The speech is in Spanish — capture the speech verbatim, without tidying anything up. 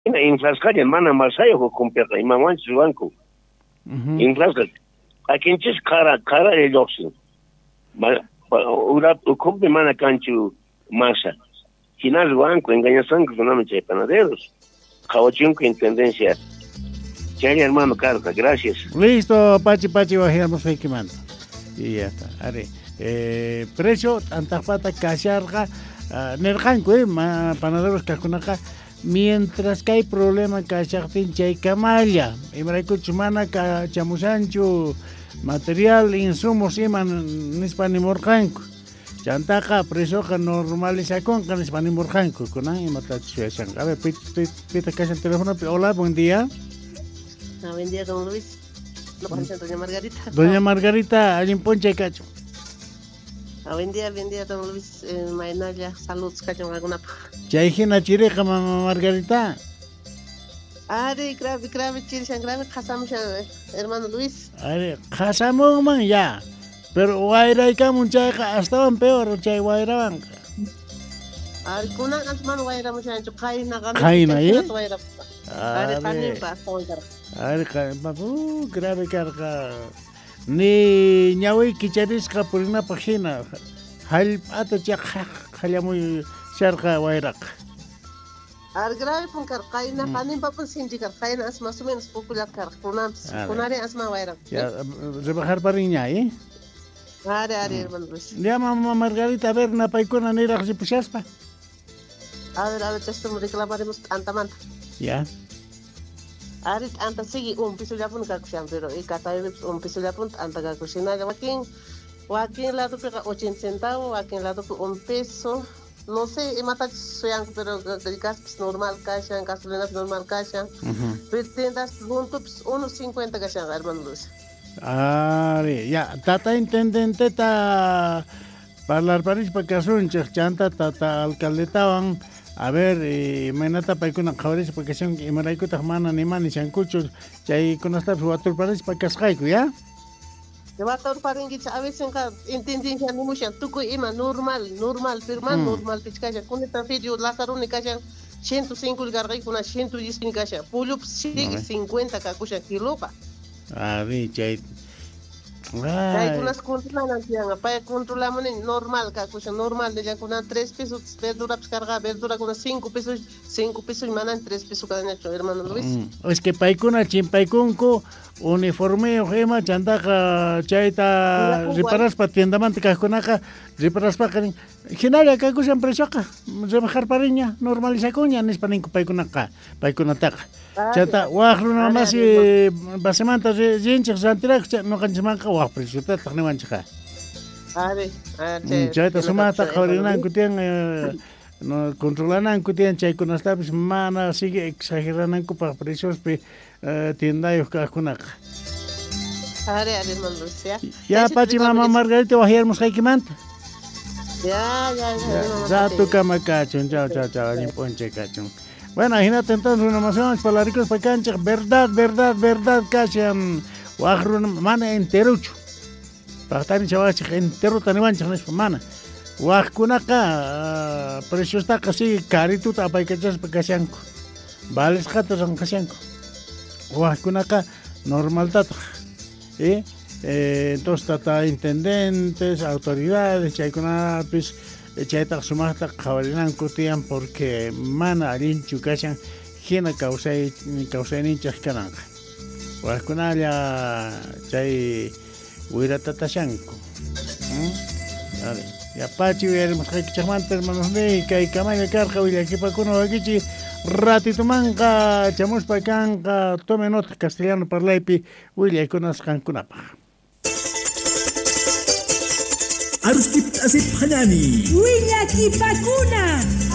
Inflascaria mana masayo compierta y mamá su banco. Inflasca. Aquí en chis cara cara el oxin. Ura cumple mana canchu masa. Final banco engañación que no me che panaderos. Caochunco intendencia. Chale hermano carta, gracias. Listo, Pachi Pachi bajamos aquí mando. Y ya está. Are. Eh, precio antapata casharga uh, nerjanco eh ma, panaderos kakunaka mientras que hay problema kashaktin chay kamalla imarayku chumana ka chamusanchu material insumos iman nispanimurqanku chantaqa presoqa normalizakun nispanimurqanku kunan imata chuyashan a ver pita pita kashan teléfono. Hola, buen día. Ah, buen día, don Luis. Lo poncha doña Margarita. Doña Margarita, alguien ponche cacho. Ah, buen día, buen día, don Luis. Eh, Maynaya, saludos, cacho, alguna. Chayhina chireja, mamá Margarita. Ari, grave, grave, chirishan, grave, casamos, hermano Luis. Ari, casamos, man, ya. Pero guayra chayqa estaban peor, chay guayraban. Ari, kunan asman guayra mucha ancho, kaina, gana. Kaina, ¿eh? Ari, kanin pa, Ari, uh, grave carga. Ni ñawi kicharisqa purina página. Hal ata chaq halamuy sharqa wayraq. Ar grave pun kar kaina kanin pa pun sinjikar kaina as más o menos popular kar kunam kunare asma wayraq. Ya rebajar pariña, ¿eh? Ari, ari, hermano Luis. Ya mamá Margarita, a ver, na paikuna ni raqsi pushaspa. A ver, a ver, esto reclamaremos antamanta. Ya. Ari anta sigi un piso ya pun kakushan pero y kata un piso ya pun anta kakushina ya wakin wakin lado pega ochenta centavos wakin lado un peso no sé y mata soyan pero de gas normal kashan gasolina normal kashan pero tiendas juntos unos cincuenta kashan hermano Luis. Ari ya tata intendente ta parlar paris pa kasun chanta tata alcaldetawan. A ver, eh, manata paikuna khawris porque son imarayku tahmana ni mani chankuchu chay kunasta suatur paris pa kasqayku ya. De batur paringi a veces ka intendin ya ni mushan tuku ima normal normal firman normal pichkaya kunita video la karuni kashan ciento cinco gargai kuna ciento diez kasha pulup cincuenta ka kusha kilo pa. Ah, vi chay. Hay unas controlan yang apa ya controlamos normal kakusha normal de ya kuna tres pesos verdura carga verdura kuna cinco pesos cinco pesos y manan tres pesos cada nacho hermano Luis. Mm. Es que paikuna chimpaikunku uniforme ojema chantaja chaita reparas pa tienda mantica kunaka reparas pa kan hinalia kakusha presoka rebajar pariña normalizakuña nispaninku paikunaka paikunataka. Chata wahru nada más y basemanta gente santirak no kanchmanka wah presuta taknewanchika. Are, are. Chata sumata khawrinan kutian no controlanan kutian chay kunastapis mana sigue exageranan ku pa precios pe tienda yo kakunaka. Are, are hermano ya. Ya Pachi mamá Margarita wahirmos kaykimanta. Ya, ya, ya. Ya tu kamakachun, chao, chao, chao, ni ponche kachun. Bueno, imagínate entonces una emoción para la ricos para cancha, verdad, verdad, verdad, casi um, wahru mana enterucho. Para estar en chavachi entero taniwancha no es mana. Wahkunaka precio está casi carito tapa que chas para casianco. Vales jatos son casianco. Wahkunaka normal tata. ¿Eh? Eh, entonces tata intendentes, autoridades, chaykuna pues chayta sumata khawarinan kutian porque mana alinchu kashan hina kausay kausay ninchas kananga waskunalla chay wirata tashanku vale ya Pachi veremos que chamanta hermanos de kay kamay karqa willakipakuna wakichi ratito manqa chamus pakanqa tome nota castellano parlaypi willakkunas kankunapaq. Arskip asip hanani. Willakipakuna.